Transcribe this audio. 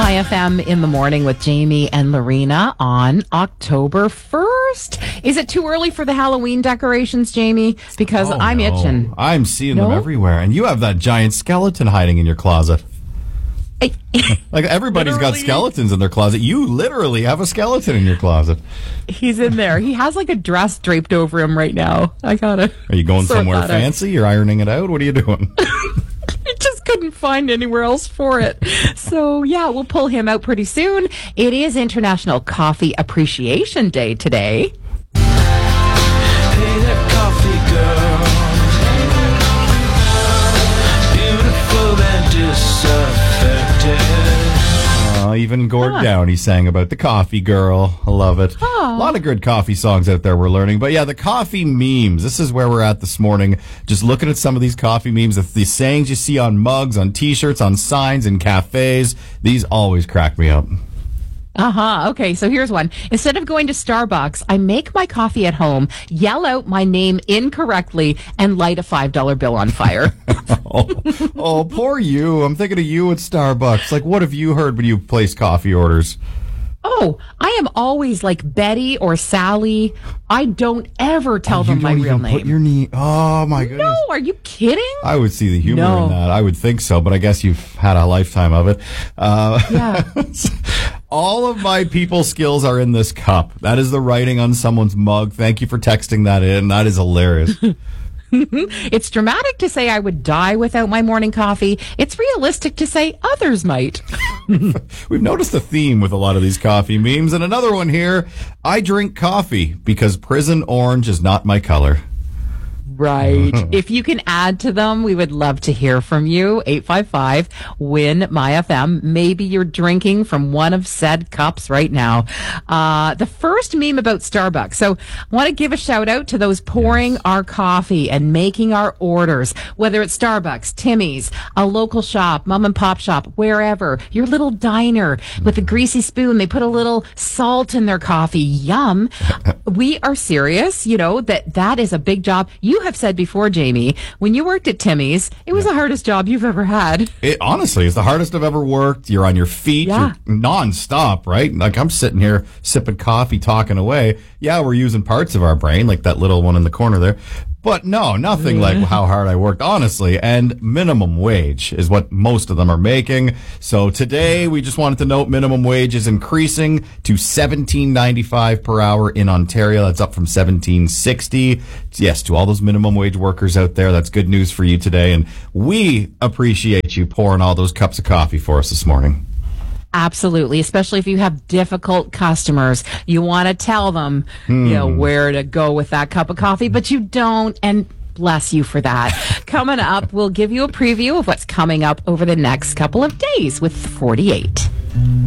My FM in the morning with Jamie and Lorena on October 1st. Is it too early for the Halloween decorations, Jamie? Because I'm itching. I'm seeing them everywhere. And you have that giant skeleton hiding in your closet. Like everybody's got skeletons in their closet. You literally have a skeleton in your closet. He's in there. He has like a dress draped over him right now. I gotta. Are you going somewhere fancy? You're ironing it out? What are you doing? I just couldn't find anywhere else for it. So, yeah, we'll pull him out pretty soon. It is International Coffee Appreciation Day today. Hey there, coffee girl. Beautiful and disaffected. Even Gord Downey sang about the coffee girl. I love it. A lot of good coffee songs out there we're learning. But yeah, the coffee memes. This is where we're at this morning. Just looking at some of these coffee memes. The sayings you see on mugs, on T-shirts, on signs, in cafes. These always crack me up. Okay, so here's one. Instead of going to Starbucks, I make my coffee at home, yell out my name incorrectly, and light a $5 bill on fire. oh, poor you. I'm thinking of you at Starbucks. Like, what have you heard when you place coffee orders? Oh, I am always like Betty or Sally. I don't ever tell them my real name. Put your oh, my goodness. No, are you kidding? I would see the humor in that. I would think so, but I guess you've had a lifetime of it. Yeah. All of my people skills are in this cup. That is the writing on someone's mug. Thank you for texting that in. That is hilarious. It's dramatic to say I would die without my morning coffee. It's realistic to say others might. We've noticed a theme with a lot of these coffee memes. And another one here. I drink coffee because prison orange is not my color. Right. If you can add to them, we would love to hear from you. 855-WIN-MY-FM. Maybe you're drinking from one of said cups right now. The first meme about Starbucks. So I want to give a shout out to those pouring our coffee and making our orders, whether it's Starbucks, Timmy's, a local shop, mom and pop shop, wherever, your little diner with a greasy spoon. They put a little salt in their coffee. Yum. We are serious. You know, that is a big job. You have said before, Jamie, when you worked at Timmy's, it was the hardest job you've ever had. Honestly, it's the hardest I've ever worked. You're on your feet. You're nonstop, right? Like I'm sitting here sipping coffee, talking away. Yeah, we're using parts of our brain, like that little one in the corner there. But no, nothing like how hard I worked, honestly. And minimum wage is what most of them are making. So today we just wanted to note minimum wage is increasing to $17.95 per hour in Ontario. That's up from $17.60. Yes, to all those minimum wage workers out there, that's good news for you today. And we appreciate you pouring all those cups of coffee for us this morning. Absolutely, especially if you have difficult customers. You want to tell them, you know, where to go with that cup of coffee, but you don't, and bless you for that. Coming up, we'll give you a preview of what's coming up over the next couple of days with 48.